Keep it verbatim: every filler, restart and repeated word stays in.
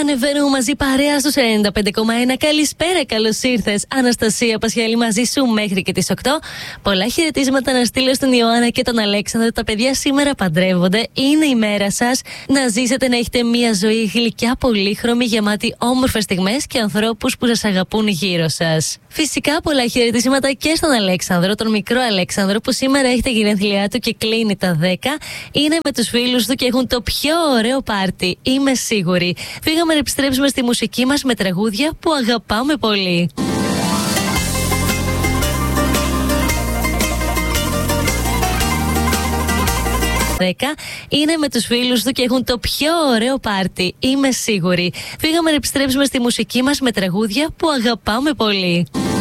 Ανεβαίνουμε μαζί παρέα στους ενενήντα πέντε κόμμα ένα. Καλησπέρα, καλώς ήρθες. Αναστασία Πασχαλή μαζί σου μέχρι και τις οκτώ. Πολλά χαιρετίσματα να στείλω στην Ιωάννα και τον Αλέξανδρο. Τα παιδιά σήμερα παντρεύονται. Είναι η μέρα σας. Να ζήσετε, να έχετε μια ζωή γλυκιά, πολύχρωμη, γεμάτη όμορφες στιγμές και ανθρώπους που σας αγαπούν γύρω σας. Φυσικά, πολλά χαιρετίσματα και στον Αλέξανδρο, τον μικρό Αλέξανδρο, που σήμερα έχει τα γενέθλιά του και κλείνει τα δέκα. Είναι με τους φίλους του και έχουν το πιο ωραίο πάρτι. Είμαι σίγουρη. Φύγαμε να επιστρέψουμε στη μουσική μας με τραγούδια που αγαπάμε πολύ. Είναι με τους φίλους του και έχουν το πιο ωραίο πάρτι. Είμαι σίγουρη. Φύγαμε να επιστρέψουμε στη μουσική μας με τραγούδια που αγαπάμε πολύ.